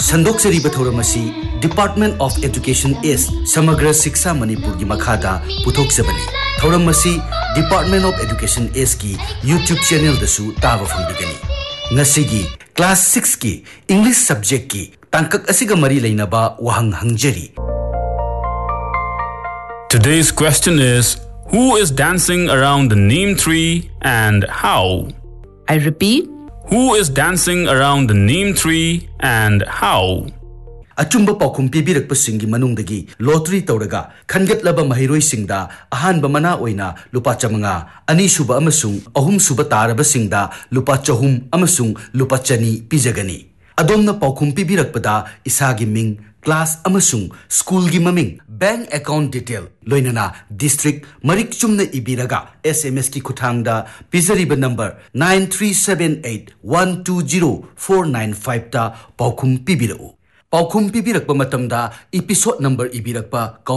संदोक्सरी बथौरमसी department of education S समग्र शिक्षा मणिपुर की मखादा पुथोक्सबनी थौरमसी डिपार्टमेंट ऑफ एजुकेशन एस की यूट्यूब चैनल दसु ताब फंगबिगनी नसिगी क्लास 6 की इंग्लिश सब्जेक्ट की तांकक असिगा मरी लेनबा वहंग हंगजरी. Today's question is, who is dancing around the neem tree and how? I repeat. Who is dancing around the neem tree and how? अचुंब पाखुम पीबीरकपसिंगी मनुंगदगी lottery तौरगा खनगतलबा महिरोइसिंगदा अहानबा मना ओइना लुपा चमंगा अनीसुबा अमसुंग अहुमसुबा तारबसिंगदा लुपा चहुम अमसुंग लुपा चनी पिजगनी. अदोमना पाखुम पीबीरकपदा इसागी Ming class अमसुंग school की ममिंग bank account detail लोइनना district Marik Chumna इबीरगा SMS की खुथांगदा पिजरीबा number 9378120495 ता पाखुम पीबीरउ. पाखुम पीबीरकपा मतमदा episode number इबीरकपा